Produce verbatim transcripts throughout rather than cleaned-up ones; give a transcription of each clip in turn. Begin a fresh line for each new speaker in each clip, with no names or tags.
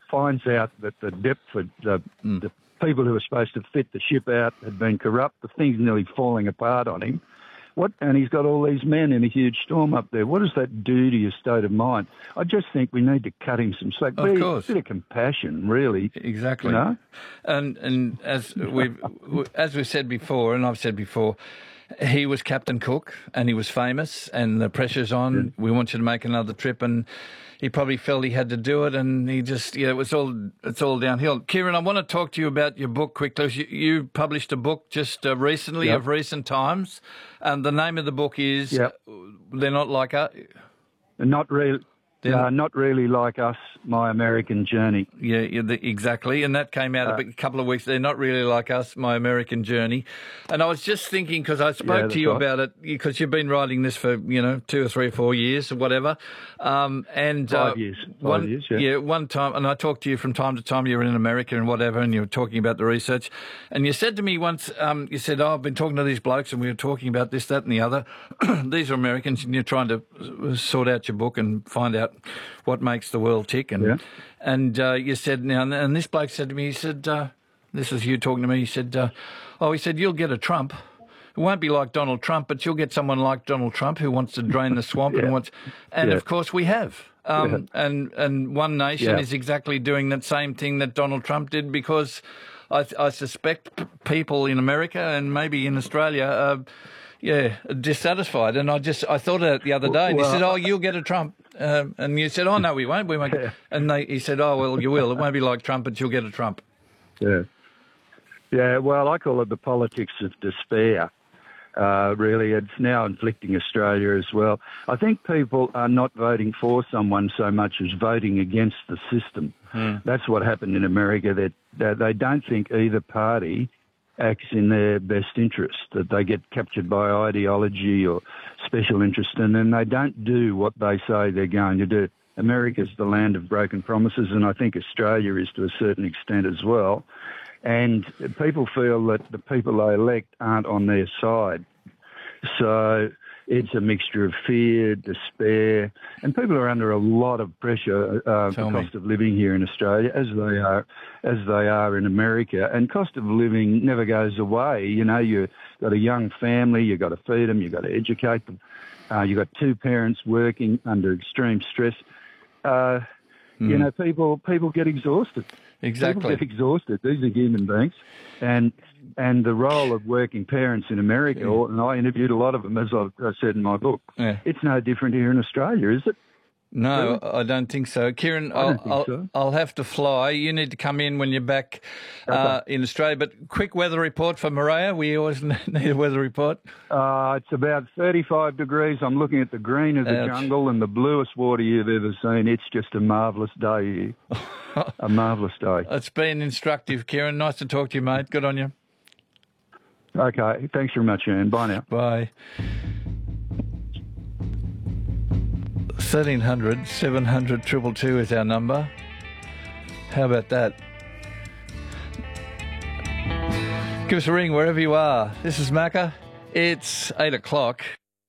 finds out that the Deptford, the,
Mm.
the people who were supposed to fit the ship out had been corrupt. The thing's nearly falling apart on him. What? And he's got all these men in a huge storm up there. What does that do to your state of mind? I just think we need to cut him some slack.
Of
Be,
course.
A bit of compassion, really.
Exactly.
You know?
And and as we've as we said before, and I've said before, he was Captain Cook, and he was famous, and the pressure's on. We want you to make another trip, and he probably felt he had to do it, and he just, yeah, it was all, it's all downhill. Kieran, I want to talk to you about your book quickly. You, you published a book just uh, recently,
Yep.
of recent times, and the name of the book is
Yep.
They're Not Like Us.
Not really.
Then-
Uh, not really like us, My American Journey.
Yeah, yeah the, exactly. And that came out
Uh,
a bit- couple of weeks. They're not really like us, My American Journey. And I was just thinking, because I spoke
Yeah,
to
that's
you
right.
about it, because you've been writing this for, you know, two or three or four years or whatever. Um, and
Five
uh,
years. Five
one,
years, yeah.
one time, and I talked to you from time to time, you were in America and whatever, and you were talking about the research. And you said to me once, um, you said, oh, I've been talking to these blokes and we were talking about this, that and the other. These are Americans, and you're trying to sort out your book and find out what makes the world tick. And
Yeah.
and uh, you said, now, and this bloke said to me, he said, uh, this is you talking to me, he said, uh, oh, he said, you'll get a Trump. It won't be like Donald Trump, but you'll get someone like Donald Trump who wants to drain the swamp
Yeah.
and wants, and
Yeah.
of course we have. Um,
Yeah.
and, and One Nation
Yeah.
is exactly doing that same thing that Donald Trump did, because I, I suspect p- people in America and maybe in Australia are, yeah, dissatisfied. And I just, I thought of it the other day, and
Well,
he said, oh, you'll get a Trump. Um, and you said, oh, no, we won't. We won't.
Yeah.
And they, he said, oh, well, you will. It won't be like Trump, but you'll get a Trump.
Yeah. Yeah, well, I call it the politics of despair. Uh, really, it's now inflicting Australia as well. I think people are not voting for someone so much as voting against the system.
Mm.
That's what happened in America, that, that they don't think either party acts in their best interest, that they get captured by ideology or special interest, and then they don't do what they say they're going to do. America's the land of broken promises, and I think Australia is to a certain extent as well. And people feel that the people they elect aren't on their side. So it's a mixture of fear, despair, and people are under a lot of pressure uh,
Tell
for
me.
cost of living here in Australia, as they are, as they are in America. And cost of living never goes away. You know, you've got a young family, you've got to feed them, you've got to educate them. Uh, you've got two parents working under extreme stress. Uh, You know, people people get exhausted.
Exactly.
People get exhausted. These are human beings, and and the role of working parents in America, or, and I interviewed a lot of them, as I've I said in my book.
Yeah.
It's no different here in Australia, is it?
No, I don't think so. Kieran,
I
I'll,
don't think
I'll,
so.
I'll have to fly. You need to come in when you're back uh, in Australia. But quick weather report for Maria. We always need a weather report.
Uh, it's about thirty-five degrees. I'm looking at the green of the
Ouch.
jungle and the bluest water you've ever seen. It's just a marvellous day here. A marvellous day.
It's been instructive, Kieran. Nice to talk to you, mate. Good on you.
Okay, thanks very much, Ian. Bye now.
Bye. thirteen hundred, seven hundred, two two two is our number. How about that? Give us a ring wherever you are. This is Macca. It's eight o'clock.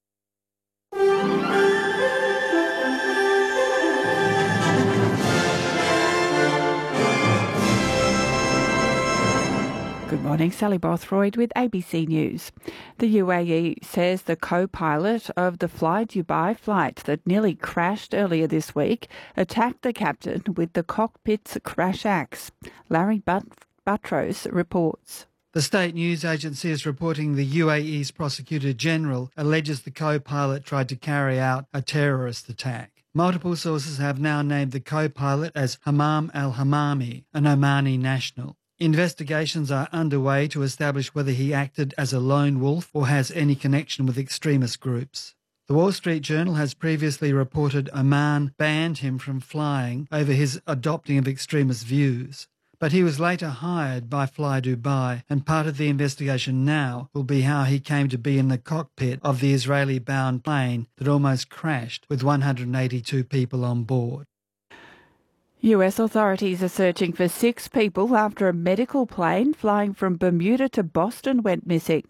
Good morning, Sally Bothroyd with A B C News. The U A E says the co-pilot of the Fly Dubai flight that nearly crashed earlier this week attacked the captain with the cockpit's crash axe. Larry But- Buttrose reports.
The state news agency is reporting the U A E's Prosecutor General alleges the co-pilot tried to carry out a terrorist attack. Multiple sources have now named the co-pilot as Hammam al-Hammami, an Omani national. Investigations are underway to establish whether he acted as a lone wolf or has any connection with extremist groups. The Wall Street Journal has previously reported Oman banned him from flying over his adopting of extremist views. But he was later hired by Fly Dubai, and part of the investigation now will be how he came to be in the cockpit of the Israeli-bound plane that almost crashed with one hundred eighty-two people on board.
U S authorities are searching for six people after a medical plane flying from Bermuda to Boston went missing.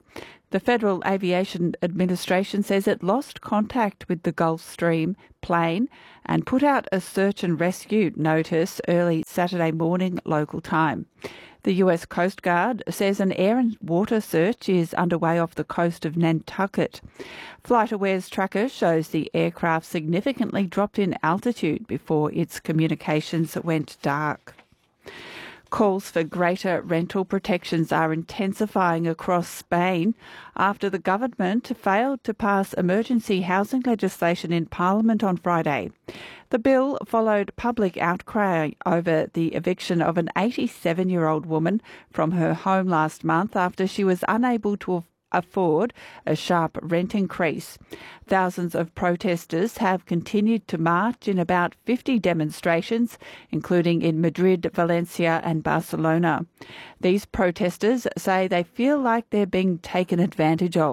The Federal Aviation Administration says it lost contact with the Gulfstream plane and put out a search and rescue notice early Saturday morning local time. The U S Coast Guard says an air and water search is underway off the coast of Nantucket. FlightAware's tracker shows the aircraft significantly dropped in altitude before its communications went dark. Calls for greater rental protections are intensifying across Spain after the government failed to pass emergency housing legislation in Parliament on Friday. The bill followed public outcry over the eviction of an eighty-seven-year-old woman from her home last month after she was unable to afford a sharp rent increase. Thousands of protesters have continued to march in about fifty demonstrations, including in Madrid, Valencia and Barcelona. These protesters say they feel like they're being taken advantage of.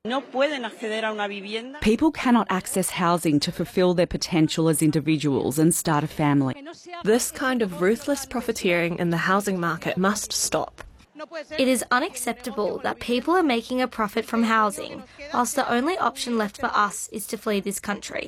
People cannot access housing to fulfil their potential as individuals and start a family.
This kind of ruthless profiteering in the housing market must stop.
It is unacceptable that people are making a profit from housing, whilst the only option left for us is to flee this country.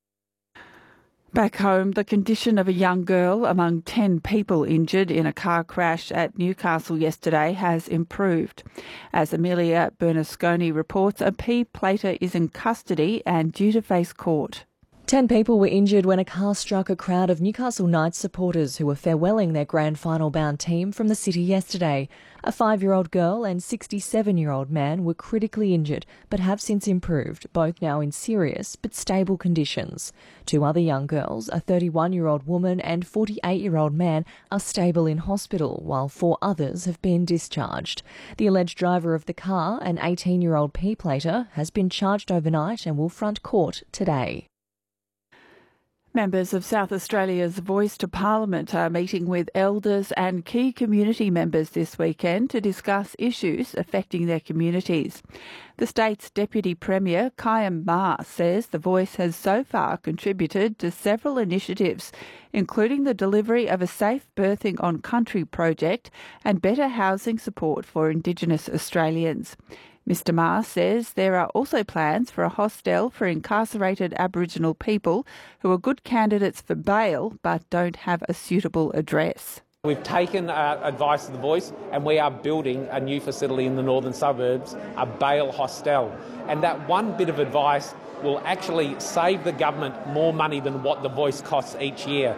Back home, the condition of a young girl among ten people injured in a car crash at Newcastle yesterday has improved. As Amelia Bernasconi reports, a P-plater is in custody and due to face court.
Ten people were injured when a car struck a crowd of Newcastle Knights supporters who were farewelling their grand final bound team from the city yesterday. A five-year-old girl and sixty-seven-year-old man were critically injured but have since improved, both now in serious but stable conditions. Two other young girls, a thirty-one-year-old woman and forty-eight-year-old man, are stable in hospital, while four others have been discharged. The alleged driver of the car, an eighteen-year-old P-plater, has been charged overnight and will front court today.
Members of South Australia's Voice to Parliament are meeting with elders and key community members this weekend to discuss issues affecting their communities. The state's Deputy Premier, Kayam Ma, says the Voice has so far contributed to several initiatives, including the delivery of a safe birthing on country project and better housing support for Indigenous Australians. Mister Ma says there are also plans for a hostel for incarcerated Aboriginal people who are good candidates for bail but don't have a suitable address.
We've taken uh, advice of the Voice and we are building a new facility in the northern suburbs, a bail hostel. And that one bit of advice will actually save the government more money than what the Voice costs each year.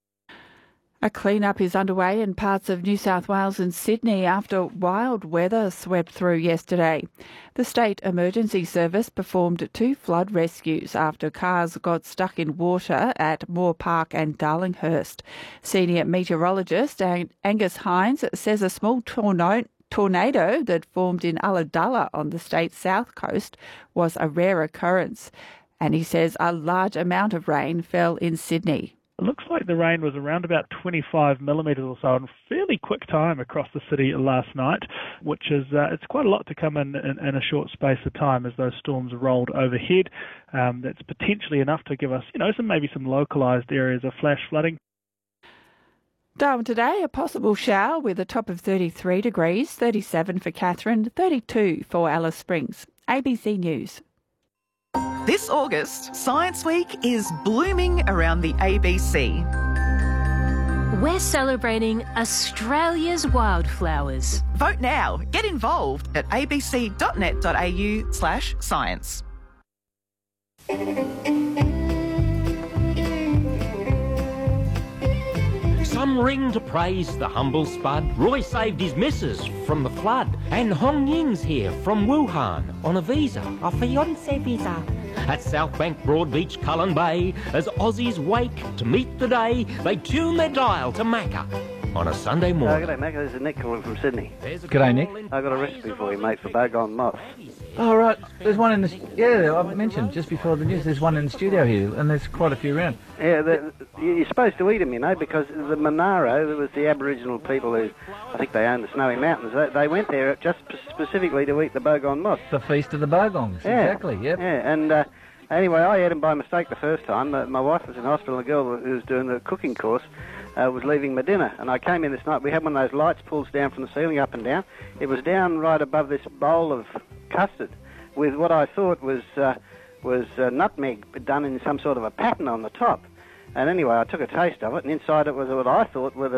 A clean-up is underway in parts of New South Wales and Sydney after wild weather swept through yesterday. The State Emergency Service performed two flood rescues after cars got stuck in water at Moore Park and Darlinghurst. Senior meteorologist Angus Hines says a small tornado tornado that formed in Ulladulla on the state's south coast was a rare occurrence. And he says a large amount of rain fell in Sydney.
It looks like the rain was around about twenty-five millimetres or so in fairly quick time across the city last night, which is uh, it's quite a lot to come in, in in a short space of time as those storms rolled overhead. Um, that's potentially enough to give us, you know, some maybe some localised areas of flash flooding.
Darwin today, a possible shower with a top of thirty-three degrees, thirty-seven for Katherine, thirty-two for Alice Springs. A B C News.
This August, Science Week is blooming around the A B C.
We're celebrating Australia's wildflowers.
Vote now. Get involved at abc.net.au slash science.
Some ring to praise the humble spud. Roy saved his missus from the flood. And Hong Ying's here from Wuhan on a visa, a fiancé visa. At South Bank, Broadbeach, Cullen Bay, as Aussies wake to meet the day, they tune their dial to Macca on a Sunday morning.
Oh, g'day, Macca. This is Nick calling from Sydney.
G'day, Nick.
I've got a recipe for you, mate, for boggon moth.
Oh, right. There's one in the... Yeah, I've mentioned just before the news, there's one in the studio here, and there's quite a few around.
Yeah, the, you're supposed to eat them, you know, because the Monaro, there was the Aboriginal people who, I think they own the Snowy Mountains, they, they went there just specifically to eat the boggon moth.
The Feast of the Bogons,
yeah.
Exactly, yep.
Yeah, and uh, anyway, I ate them by mistake the first time. Uh, my wife was in hospital, and the girl who was doing the cooking course uh, was leaving my dinner, and I came in this night. We had one of those lights pulls down from the ceiling up and down. It was down right above this bowl of custard with what I thought was uh, was uh, nutmeg done in some sort of a pattern on the top. And anyway, I took a taste of it, and inside it was what I thought were the